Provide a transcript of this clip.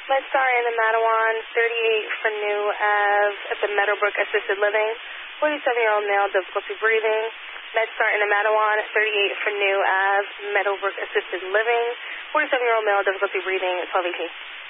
MedStar in the Mattawan, 38 for New Ave at the Meadowbrook Assisted Living. 47-year-old male, difficulty breathing. MedStar in the Mattawan, 38 for New Ave, Meadowbrook Assisted Living. 47-year-old male, difficulty breathing, 1218.